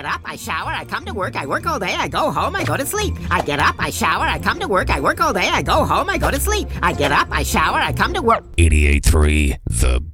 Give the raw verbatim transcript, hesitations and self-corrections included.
up, I shower, I come to work, I work all day, I go home, I go to sleep. I get up, I shower, I come to work, I work all day, I go home, I go to sleep. I get up, I shower, I come to work. eighty-eight point three The